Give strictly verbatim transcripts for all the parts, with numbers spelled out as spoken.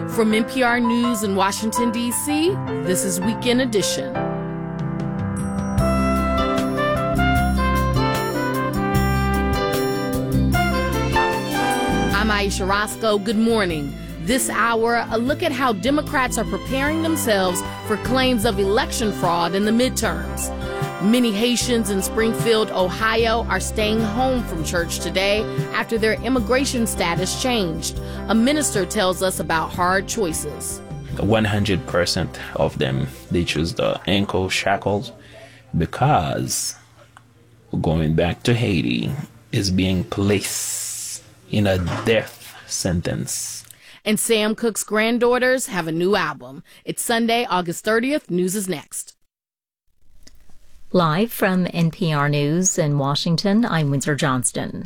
From N P R News in Washington, D C, this is Weekend Edition. I'm Aisha Roscoe. Good morning. This hour, a look at how Democrats are preparing themselves for claims of election fraud in the midterms. Many Haitians in Springfield, Ohio, are staying home from church today after their immigration status changed. A minister tells us about hard choices. one hundred percent of them, they choose the ankle shackles because going back to Haiti is being placed in a death sentence. And Sam Cooke's granddaughters have a new album. It's Sunday, August thirtieth. News is next. Live from N P R News in Washington, I'm Windsor Johnston.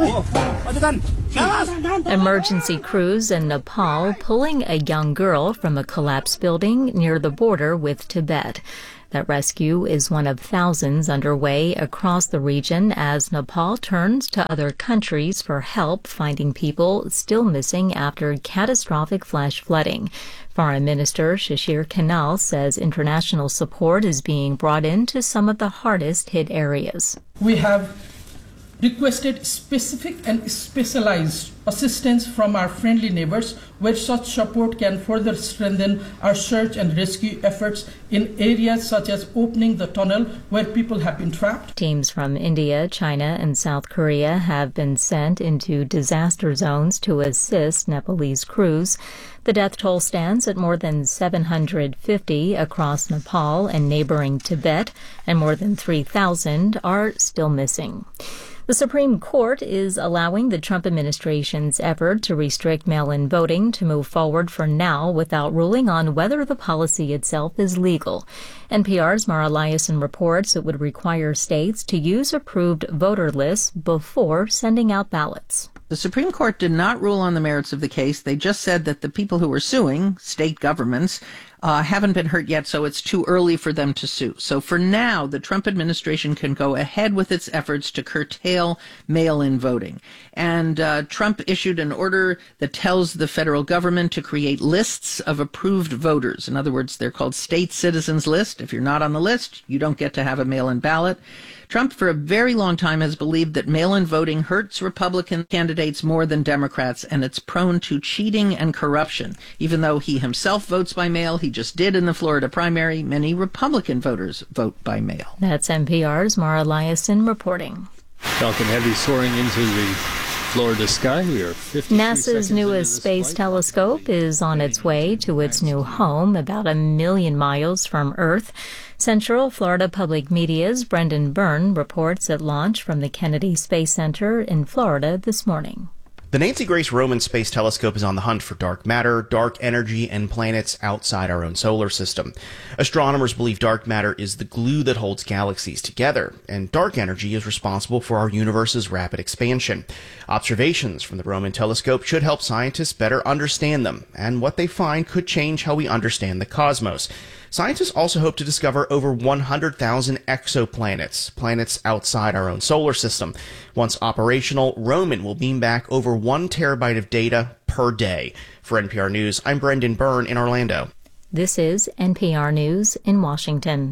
Emergency crews in Nepal pulling a young girl from a collapsed building near the border with Tibet. That rescue is one of thousands underway across the region as Nepal turns to other countries for help finding people still missing after catastrophic flash flooding. Foreign Minister Shashir Kanal says international support is being brought into some of the hardest hit areas. We have requested specific and specialized assistance from our friendly neighbors, where such support can further strengthen our search and rescue efforts in areas such as opening the tunnel where people have been trapped. Teams from India, China, and South Korea have been sent into disaster zones to assist Nepalese crews. The death toll stands at more than seven hundred fifty across Nepal and neighboring Tibet, and more than three thousand are still missing. The Supreme Court is allowing the Trump administration's effort to restrict mail-in voting to move forward for now without ruling on whether the policy itself is legal. N P R's Mara Liasson reports it would require states to use approved voter lists before sending out ballots. The Supreme Court did not rule on the merits of the case. They just said that the people who were suing, state governments, uh, haven't been hurt yet, so it's too early for them to sue. So for now, the Trump administration can go ahead with its efforts to curtail mail-in voting. And uh, Trump issued an order that tells the federal government to create lists of approved voters. In other words, they're called state citizens list. If you're not on the list, you don't get to have a mail-in ballot. Trump, for a very long time, has believed that mail-in voting hurts Republican candidates more than Democrats, and it's prone to cheating and corruption. Even though he himself votes by mail, he just did in the Florida primary, many Republican voters vote by mail. That's N P R's Mara Liasson reporting. Falcon Heavy soaring into the Florida sky. We are NASA's newest space flight. telescope is on its way to its new home, about a million miles from Earth. Central Florida Public Media's Brendan Byrne reports at launch from the Kennedy Space Center in Florida this morning. The Nancy Grace Roman Space Telescope is on the hunt for dark matter, dark energy, and planets outside our own solar system. Astronomers believe dark matter is the glue that holds galaxies together, and dark energy is responsible for our universe's rapid expansion. Observations from the Roman telescope should help scientists better understand them, and what they find could change how we understand the cosmos. Scientists also hope to discover over one hundred thousand exoplanets, planets outside our own solar system. Once operational, Roman will beam back over one terabyte of data per day. For N P R News, I'm Brendan Byrne in Orlando. This is N P R News in Washington.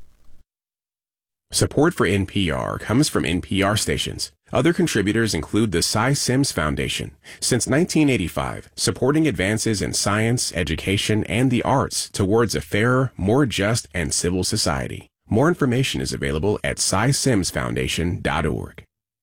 Support for N P R comes from N P R stations. Other contributors include the Cy Sims Foundation. Since nineteen eighty-five, supporting advances in science, education, and the arts towards a fairer, more just, and civil society. More information is available at cy sims foundation dot org.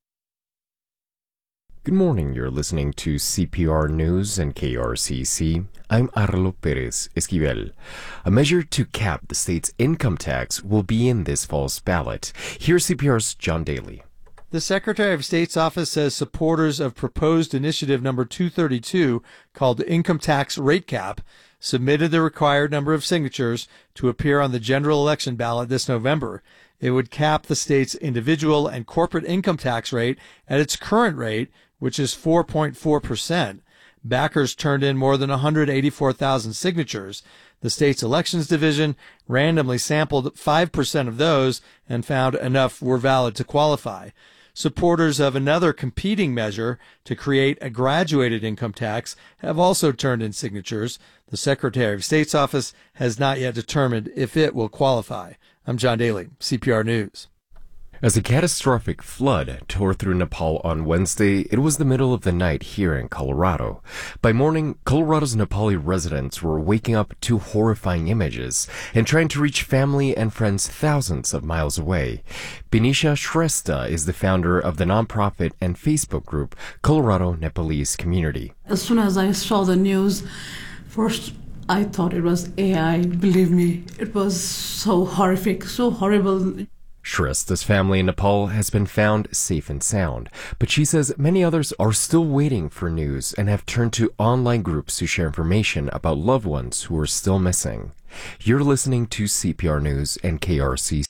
Good morning. You're listening to C P R News and K R C C. I'm Arlo Perez Esquivel. A measure to cap the state's income tax will be in this fall's ballot. Here's C P R's John Daly. The Secretary of State's office says supporters of proposed initiative number two thirty-two, called the Income Tax Rate Cap, submitted the required number of signatures to appear on the general election ballot this November. It would cap the state's individual and corporate income tax rate at its current rate, which is four point four percent. Backers turned in more than one hundred eighty-four thousand signatures. The state's elections division randomly sampled five percent of those and found enough were valid to qualify. Supporters of another competing measure to create a graduated income tax have also turned in signatures. The Secretary of State's office has not yet determined if it will qualify. I'm John Daly, C P R News. As a catastrophic flood tore through Nepal on Wednesday, it was the middle of the night here in Colorado. By morning, Colorado's Nepali residents were waking up to horrifying images and trying to reach family and friends thousands of miles away. Binisha Shrestha is the founder of the nonprofit and Facebook group Colorado Nepalese Community. As soon as I saw the news, first I thought it was A I. Believe me, it was so horrific, so horrible. Shrestha's family in Nepal has been found safe and sound, but she says many others are still waiting for news and have turned to online groups to share information about loved ones who are still missing. You're listening to C P R News and K R C.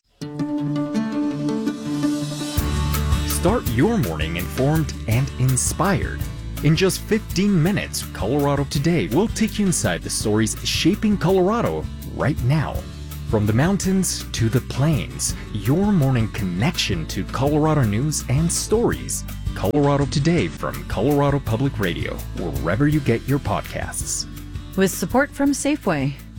Start your morning informed and inspired. In just fifteen minutes, Colorado Today will take you inside the stories shaping Colorado right now. From the mountains to the plains, your morning connection to Colorado news and stories. Colorado Today from Colorado Public Radio, wherever you get your podcasts. With support from Safeway,